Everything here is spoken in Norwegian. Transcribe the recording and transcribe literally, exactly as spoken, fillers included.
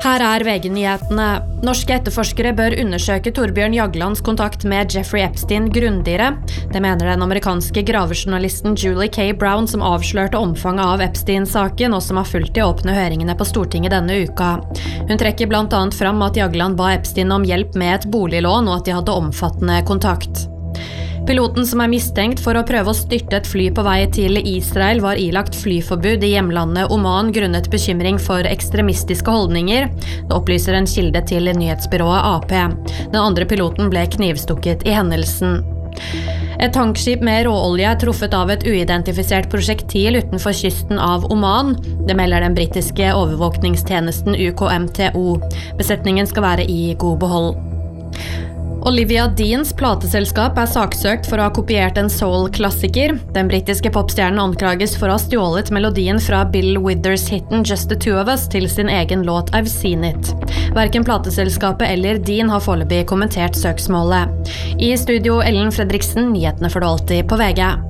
Her er V G-nyhetene. Norske etterforskere bør undersøke Torbjørn Jaglands kontakt med Jeffrey Epstein grundigere. Det mener den amerikanske gravejournalisten Julie K. Brown, som avslørte omfanget av Epstein-saken, og som har fulgt de åpne høringene på Stortinget denne uka. Hun trekker blant annet fram at Jagland ba Epstein om hjelp med et boliglån, og at de hadde omfattende kontakt. Piloten som er mistenkt for å prøve å styrte et fly på vei til Israel var ilagt flyforbud i hjemlandet Oman grunnet bekymring for ekstremistiske holdninger. Det opplyser en kilde til nyhetsbyrået A P. Den andre piloten ble knivstukket i hendelsen. Et tankskip med råolje er truffet av et uidentifisert prosjektil utenfor kysten av Oman. Det melder den britiske overvåkningstjenesten U K M T O. Besetningen skal være i god behold. Olivia Deans plateselskap er saksøkt for å ha kopiert en soul-klassiker. Den britiske popstjernen anklages for å ha stjålet melodien fra Bill Withers hitten Just the Two of Us til sin egen låt I've Seen It. Hverken plateselskapet eller Dean har foreløpig kommentert søksmålet. I studio Ellen Fredriksen, nyhetene for det alltid på V G.